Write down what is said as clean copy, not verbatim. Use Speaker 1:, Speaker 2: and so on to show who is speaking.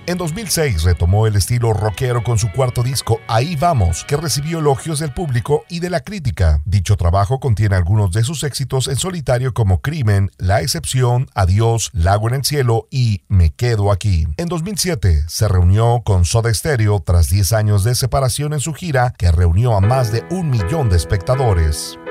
Speaker 1: En 2006 retomó el estilo rockero con su cuarto disco Ahí Vamos, que recibió elogios del público y de la crítica. Dicho trabajo contiene algunos de sus éxitos en solitario como Crimen, La Excepción, Adiós, Lago en el Cielo y Me Quedo Aquí. En 2007 se reunió con Soda Stereo tras 10 años de separación en su gira que reunió a más de 1 millón de espectadores.